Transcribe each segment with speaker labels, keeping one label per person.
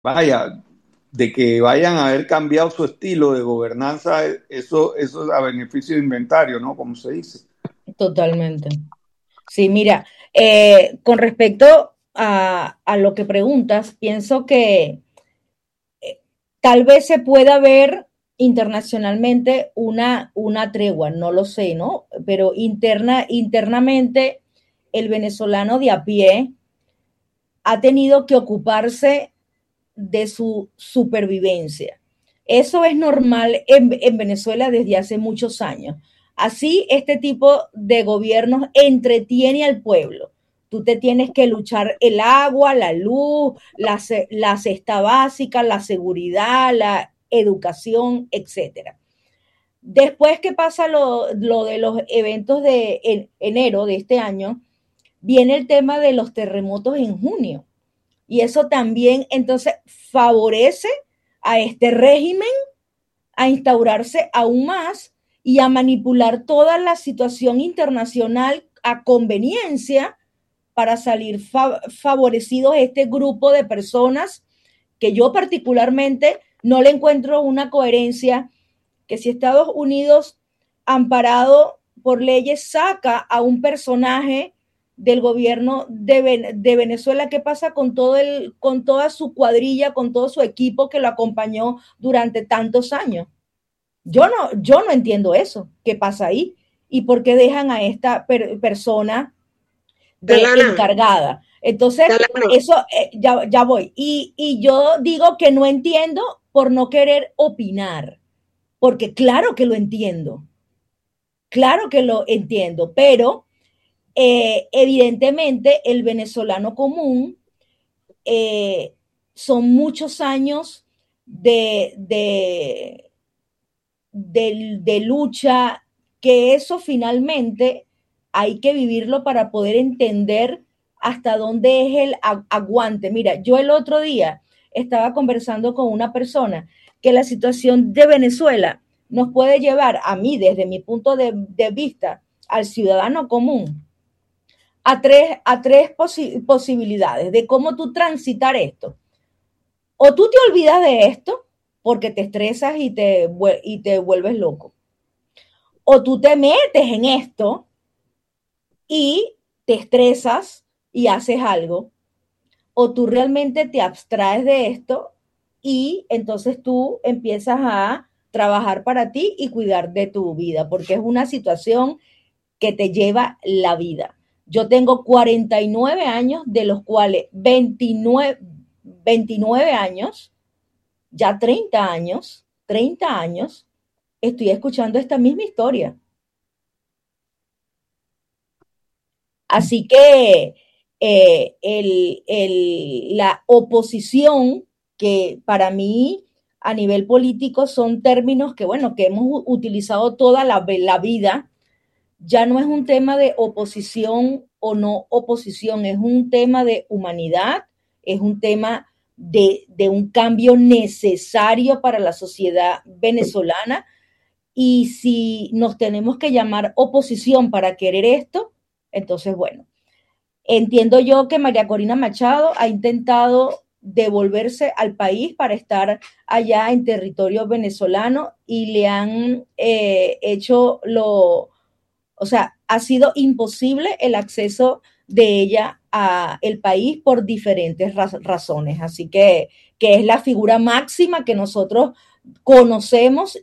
Speaker 1: vaya, de que vayan a haber cambiado su estilo de gobernanza, eso es a beneficio de inventario, ¿no? Como se dice.
Speaker 2: Totalmente. Sí, mira, con respecto a lo que preguntas, pienso que tal vez se pueda ver internacionalmente una tregua, no lo sé, ¿no? Pero internamente el venezolano de a pie ha tenido que ocuparse de su supervivencia. Eso es normal en Venezuela desde hace muchos años. Así, este tipo de gobiernos entretiene al pueblo. Tú te tienes que luchar el agua, la luz, la cesta básica, la seguridad, la educación, etcétera. Después que pasa lo de los eventos de enero de este año, viene el tema de los terremotos en junio. Y eso también entonces favorece a este régimen a instaurarse aún más y a manipular toda la situación internacional a conveniencia para salir favorecidos este grupo de personas que yo particularmente no le encuentro una coherencia, que si Estados Unidos, amparado por leyes, saca a un personaje del gobierno de Venezuela, ¿qué pasa con toda su cuadrilla, con todo su equipo que lo acompañó durante tantos años? Yo no entiendo eso. ¿Qué pasa ahí? ¿Y por qué dejan a esta persona de
Speaker 3: Dalana,
Speaker 2: encargada? Entonces,
Speaker 3: Dalana,
Speaker 2: eso ya voy. Y yo digo que no entiendo por no querer opinar, porque claro que lo entiendo, pero evidentemente el venezolano común eh, son muchos años de lucha, que eso finalmente hay que vivirlo para poder entender hasta dónde es el aguante. Mira, yo el otro día estaba conversando con una persona que la situación de Venezuela nos puede llevar a mí, desde mi punto de vista, al ciudadano común, a tres posibilidades de cómo tú transitar esto. O tú te olvidas de esto porque te estresas y te vuelves loco. O tú te metes en esto y te estresas y haces algo. O tú realmente te abstraes de esto y entonces tú empiezas a trabajar para ti y cuidar de tu vida, porque es una situación que te lleva la vida. Yo tengo 49 años, de los cuales 29 años, ya 30 años, estoy escuchando esta misma historia. Así que la oposición, que para mí a nivel político son términos que, bueno, que hemos utilizado toda la vida, ya no es un tema de oposición o no oposición, es un tema de humanidad, es un tema de un cambio necesario para la sociedad venezolana. Y si nos tenemos que llamar oposición para querer esto, entonces, bueno, entiendo yo que María Corina Machado ha intentado devolverse al país para estar allá en territorio venezolano y le han hecho o sea, ha sido imposible el acceso de ella a el país por diferentes razones. Así que es la figura máxima que nosotros conocemos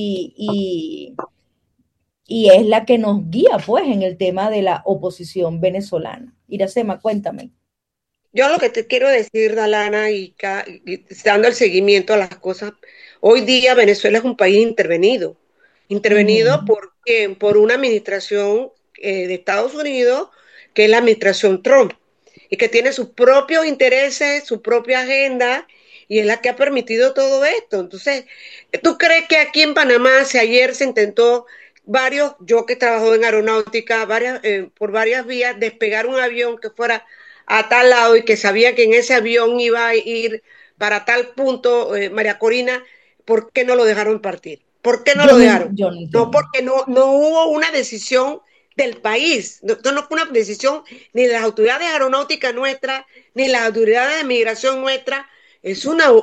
Speaker 2: y es la que nos guía, pues, en el tema de la oposición venezolana. Iracema, cuéntame.
Speaker 3: yo lo que te quiero decir, Dalana, y dando el seguimiento a las cosas, hoy día Venezuela es un país intervenido.
Speaker 2: Uh
Speaker 3: Intervenido
Speaker 2: -huh.
Speaker 3: por, ¿quién? Por una administración de Estados Unidos, que es la administración Trump, y que tiene sus propios intereses, su propia agenda, y es la que ha permitido todo esto. Entonces, ¿tú crees que aquí en Panamá, si ayer se intentó yo que trabajo en aeronáutica, por varias vías, despegar un avión que fuera a tal lado y que sabía que en ese avión iba a ir para tal punto, María Corina, ¿por qué no lo dejaron partir? ¿Por qué no lo dejaron?
Speaker 2: Yo no
Speaker 3: No,
Speaker 2: entiendo.
Speaker 3: porque no hubo una decisión del país, no fue una decisión ni de las autoridades aeronáuticas nuestras, ni las autoridades de migración nuestras, Es una